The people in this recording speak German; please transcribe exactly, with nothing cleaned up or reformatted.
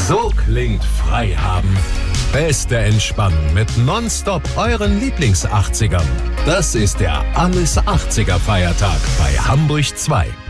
So klingt frei haben. Beste Entspannung mit Nonstop euren Lieblings-achtzigern. Das ist der Alles achtziger Feiertag bei Hamburg zwei.